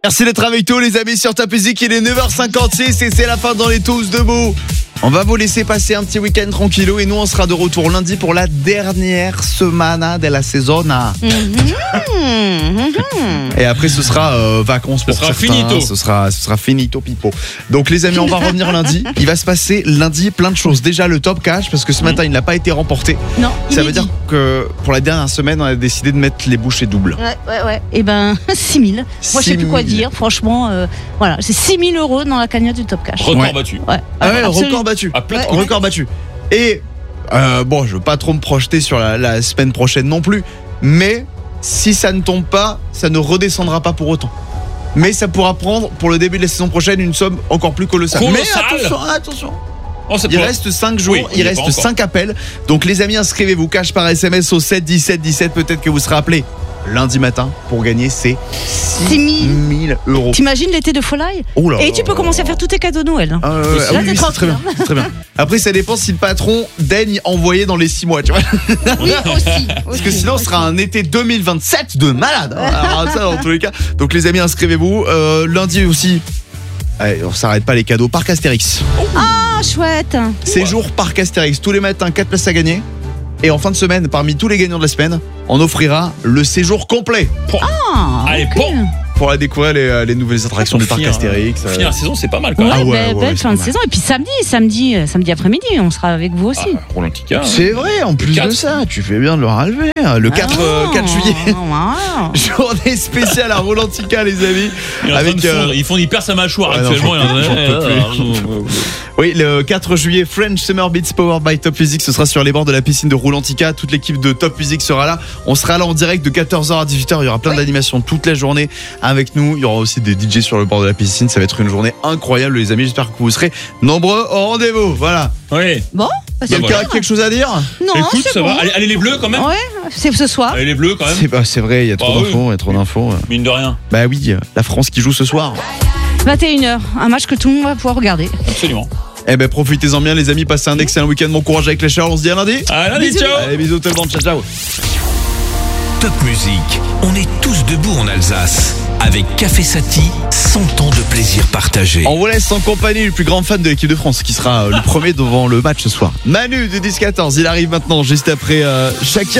Merci d'être avec nous les amis sur Top Music, il est 9h56 et c'est la fin dans les tous debout. On va vous laisser passer un petit week-end tranquillou et nous on sera de retour lundi pour la dernière semana de la saison. Et après ce sera vacances pour certains. Finito. Ce sera finito pipo. Donc les amis, on va revenir lundi. Il va se passer lundi plein de choses. Déjà le top cash parce que ce matin il n'a pas été remporté. Non, Ça veut dire que pour la dernière semaine on a décidé de mettre les bouchées doubles. Ouais. Et ben 6 000. Moi je sais plus quoi 6 000. dire. Franchement, voilà, c'est 6 000 € dans la cagnotte du Top Cash. Record Ouais. battu. Ouais. Ah ouais, Absolument. record battu. À plat de Ouais. Record battu. Et bon, je veux pas trop me projeter sur la semaine prochaine non plus, mais si ça ne tombe pas, ça ne redescendra pas pour autant. Mais ça pourra prendre pour le début de la saison prochaine une somme encore plus colossale. Colossale. Mais attention. Oh, c'est Il pas- reste 5 jours, Oui, on y il est reste pas encore. 5 appels. Donc les amis, inscrivez-vous cash par SMS au 7 17 17. Peut-être que vous serez appelés lundi matin pour gagner ces 6 000 €. T'imagines l'été de Folly? Oh là Et là. tu peux commencer à faire tous tes cadeaux de Noël. Ah, ouais, Là, oui, t'es oui, c'est tranquille, très bien, c'est très bien. Après, ça dépend si le patron daigne envoyer dans les 6 mois, tu vois. Oui, aussi. Parce que sinon, ce sera un été 2027 de malade. Alors, ça, dans tous les cas. Donc, les amis, inscrivez-vous. Lundi aussi. Allez, on s'arrête pas les cadeaux. Parc Astérix. Ah, chouette. Séjour Parc Astérix. Tous les matins, 4 places à gagner. Et en fin de semaine, parmi tous les gagnants de la semaine, on offrira le séjour complet Ah, Allez, ok. bon. pour aller découvrir les nouvelles attractions du Parc Finir, Astérix. Finir la saison, c'est pas mal quand Ouais, même. Ah ouais, belle c'est fin pas de mal. saison. Et puis samedi après-midi, on sera avec vous aussi. Rolantica. C'est vrai, en plus 4. de ça, tu fais bien de le relever. Le 4 juillet. Wow. Journée spéciale à Rolantica, les amis. Avec, Il perd sa mâchoire ouais, non, actuellement. j'en peux oui, le 4 juillet, French Summer Beats Powered by Top Music. Ce sera sur les bords de la piscine de Rolantica. Toute l'équipe de Top Music sera là. On sera là en direct de 14h à 18h. Il y aura plein d'animations toute la journée avec nous. Il y aura aussi des DJ sur le bord de la piscine. Ça va être une journée incroyable, les amis. J'espère que vous serez nombreux au rendez-vous. Voilà. Oui. Bon, bah, c'est Quelqu'un a bien. quelque chose à dire? Non, Écoute, c'est ça bon. va. Allez les bleus quand même. Ouais, c'est ce soir. Allez les bleus quand même. C'est vrai, il y a trop Ah oui. d'infos. Il y a trop d'infos. Mine de rien. Bah oui, la France qui joue ce soir. 21h, un match que tout le monde va pouvoir regarder. Absolument. Eh ben profitez-en bien, les amis. Passez un excellent week-end. Bon courage avec les chars. On se dit à lundi. À lundi, Bisous. ciao. Allez, bisous tout le monde. Ciao, ciao. Top Music, on est tous debout en Alsace. Avec Café Sati, 100 ans de plaisir partagé. On vous laisse en compagnie du plus grand fan de l'équipe de France qui sera le premier devant le match ce soir. Manu du 10-14, il arrive maintenant juste après Shakira.